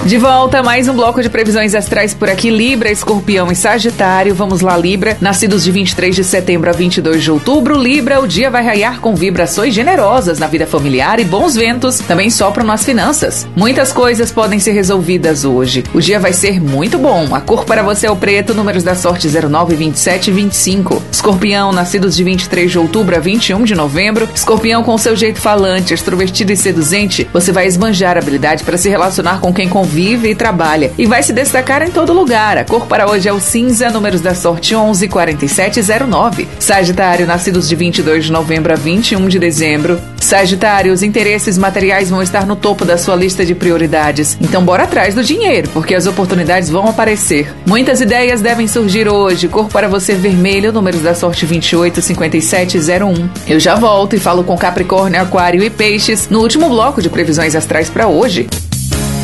De volta, mais um bloco de previsões astrais por aqui. Libra, Escorpião e Sagitário. Vamos lá, Libra. Nascidos de 23 de setembro a 22 de outubro. Libra, o dia vai raiar com vibrações generosas na vida familiar e bons ventos também sopram nas finanças. Muitas coisas podem ser resolvidas hoje. O dia vai ser muito bom. A cor para você é o preto, números da sorte 09, 27 e 25. Escorpião, nascidos de 23 de outubro a 21 de novembro. Escorpião, com seu jeito falante, extrovertido e seduzente, você vai esbanjar a habilidade para se relacionar com quem vive e trabalha e vai se destacar em todo lugar. A cor para hoje é o cinza, números da sorte 11, 47 e 09. Sagitário, nascidos de 22 de novembro a 21 de dezembro. Sagitário, os interesses materiais vão estar no topo da sua lista de prioridades. Então bora atrás do dinheiro, porque as oportunidades vão aparecer. Muitas ideias devem surgir hoje. Cor para você vermelho, números da sorte 28, 57 e 01. Eu já volto e falo com Capricórnio, Aquário e Peixes no último bloco de previsões astrais para hoje.